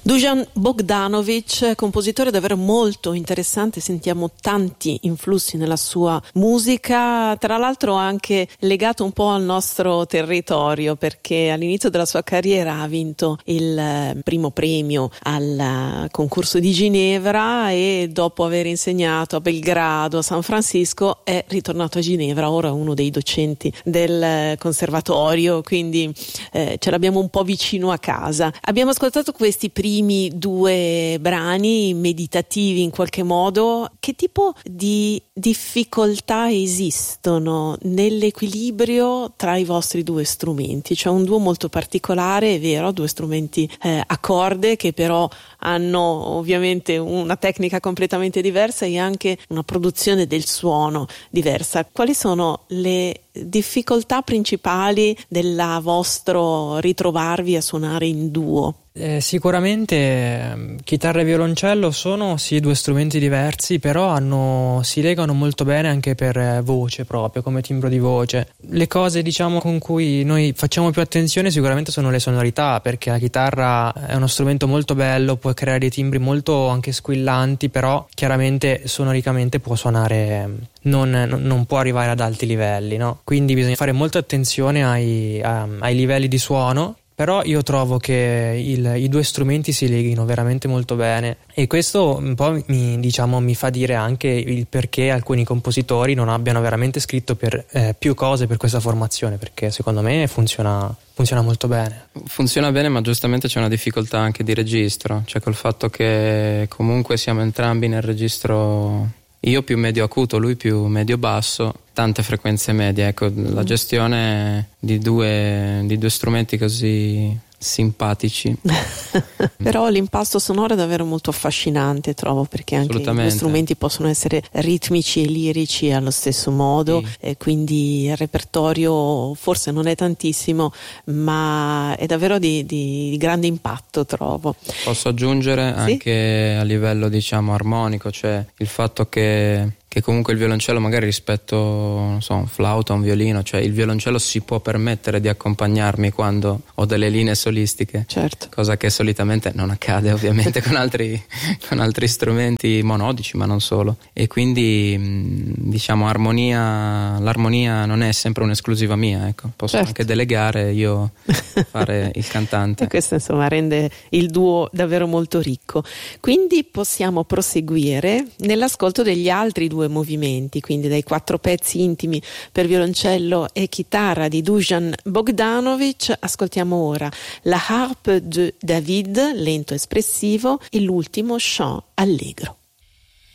Dušan Bogdanović, compositore davvero molto interessante, sentiamo tanti influssi nella sua musica, tra l'altro anche legato un po' al nostro territorio, perché all'inizio della sua carriera ha vinto il primo premio al concorso di Ginevra e dopo aver insegnato a Belgrado, a San Francisco, è ritornato a Ginevra, ora è uno dei docenti del conservatorio, quindi ce l'abbiamo un po' vicino a casa. Abbiamo ascoltato questi primi due brani meditativi in qualche modo. Che tipo di difficoltà esistono nell'equilibrio tra i vostri due strumenti? C'è un duo molto particolare, è vero, due strumenti a corde che però hanno ovviamente una tecnica completamente diversa e anche una produzione del suono diversa. Quali sono le difficoltà principali del vostro ritrovarvi a suonare in duo? Sicuramente chitarra e violoncello sono sì due strumenti diversi, però si legano molto bene anche per voce, proprio come timbro di voce. Le cose diciamo con cui noi facciamo più attenzione sicuramente sono le sonorità, perché la chitarra è uno strumento molto bello, può creare dei timbri molto anche squillanti, però chiaramente sonoricamente può suonare, non può arrivare ad alti livelli, no? Quindi bisogna fare molta attenzione ai livelli di suono. Però io trovo che i due strumenti si leghino veramente molto bene, e questo un po' mi fa dire anche il perché alcuni compositori non abbiano veramente scritto per più cose per questa formazione, perché secondo me funziona molto bene. Funziona bene, ma giustamente c'è una difficoltà anche di registro, cioè col fatto che comunque siamo entrambi nel registro, io più medio acuto, lui più medio basso, tante frequenze medie, ecco, la gestione di due strumenti così simpatici. Però l'impasto sonoro è davvero molto affascinante, trovo, perché anche i due strumenti possono essere ritmici e lirici allo stesso modo, sì. E quindi il repertorio forse non è tantissimo, ma è davvero di grande impatto, trovo. Posso aggiungere anche a livello diciamo armonico, cioè il fatto che comunque il violoncello magari rispetto, non so, un flauto, un violino, cioè il violoncello si può permettere di accompagnarmi quando ho delle linee solistiche, certo. Cosa che solitamente non accade ovviamente con altri strumenti monodici, ma non solo, e quindi diciamo l'armonia non è sempre un'esclusiva mia, ecco, posso anche delegare io fare il cantante. E questo insomma rende il duo davvero molto ricco, quindi possiamo proseguire nell'ascolto degli altri due movimenti, quindi dai 4 pezzi intimi per violoncello e chitarra di Dušan Bogdanović. Ascoltiamo ora la Harpe de David, lento espressivo, e l'ultimo chant allegro.